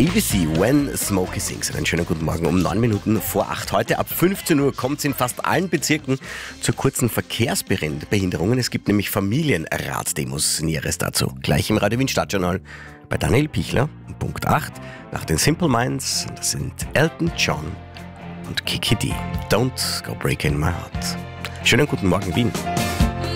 ABC, When Smokey Sings. Einen schönen guten Morgen um 9 Minuten vor 8. Heute ab 15 Uhr kommt es in fast allen Bezirken zu kurzen Verkehrsbehinderungen. Es gibt nämlich Familienratsdemos. Näheres dazu gleich im Radio Wien Stadtjournal bei Daniel Pichler um Punkt 8 nach den Simple Minds. Das sind Elton John und Kiki D. Don't go breaking my heart. Schönen guten Morgen, Wien.